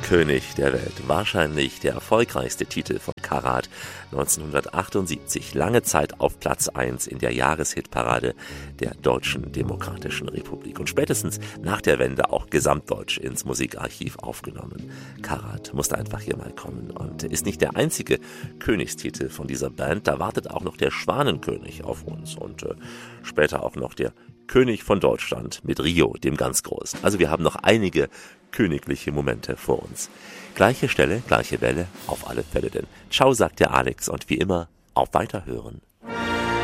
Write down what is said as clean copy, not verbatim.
König der Welt. Wahrscheinlich der erfolgreichste Titel von Karat. 1978, lange Zeit auf Platz 1 in der Jahreshitparade der Deutschen Demokratischen Republik. Und spätestens nach der Wende auch gesamtdeutsch ins Musikarchiv aufgenommen. Karat musste einfach hier mal kommen und ist nicht der einzige Königstitel von dieser Band. Da wartet auch noch der Schwanenkönig auf uns und später auch noch der König von Deutschland mit Rio, dem ganz Großen. Also wir haben noch einige königliche Momente vor uns. Gleiche Stelle, gleiche Welle, auf alle Fälle denn. Ciao, sagt der Alex und wie immer, auf Weiterhören.